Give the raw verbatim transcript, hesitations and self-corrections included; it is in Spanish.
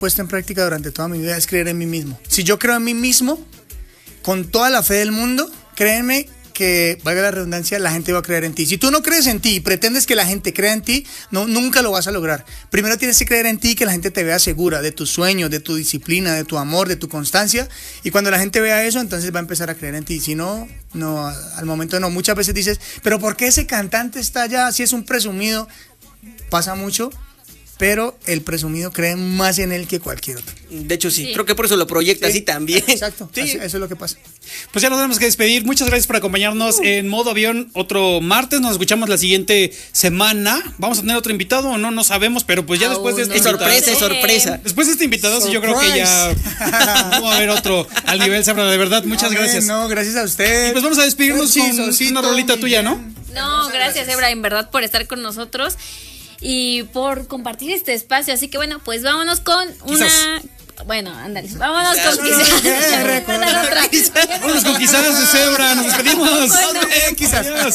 puesto en práctica durante toda mi vida es creer en mí mismo. Si yo creo en mí mismo, con toda la fe del mundo, créeme que, valga la redundancia, la gente va a creer en ti. Si tú no crees en ti y pretendes que la gente crea en ti, no, nunca lo vas a lograr. Primero tienes que creer en ti y que la gente te vea segura de tus sueños, de tu disciplina, de tu amor, de tu constancia. Y cuando la gente vea eso, entonces va a empezar a creer en ti. Si no, no, al momento no. Muchas veces dices, pero ¿por qué ese cantante está allá? Si es un presumido, pasa mucho. Pero el presumido cree más en él que cualquier otro. De hecho, sí, sí. Creo que por eso lo proyecta sí. así también. Exacto, sí. así, eso es lo que pasa. Pues ya nos tenemos que despedir. Muchas gracias por acompañarnos uh. en Modo Avión otro martes. Nos escuchamos la siguiente semana. ¿Vamos a tener otro invitado o no? No sabemos, pero pues ya oh, después de este Es sorpresa, es sorpresa. Después de este invitado, sí, yo creo que ya no va a haber otro al nivel Zebra. De verdad, muchas no, gracias. No, gracias a usted. Y pues vamos a despedirnos sí, con sí, una rolita tuya, ¿no? No, gracias, Zebra, en verdad, por estar con nosotros y por compartir este espacio. Así que bueno, pues vámonos con una... Quizás. Bueno, ándale, vámonos quizás. con quizás. Vámonos con quizás de Zebra, nos despedimos. Bueno. Okay, quizás.